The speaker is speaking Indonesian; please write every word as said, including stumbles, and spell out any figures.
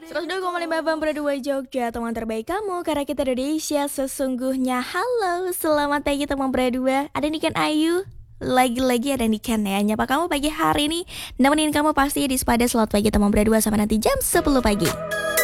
seratus dua koma lima Bambara dua Jogja, teman terbaik kamu karena kita Indonesia sesungguhnya. Halo, selamat pagi teman berdua. Ada Niken Ayu, lagi-lagi ada Niken ya. Nyapa kamu pagi hari ini, nemenin kamu pasti di Sepada Selamat Pagi teman berdua sampai nanti jam sepuluh pagi.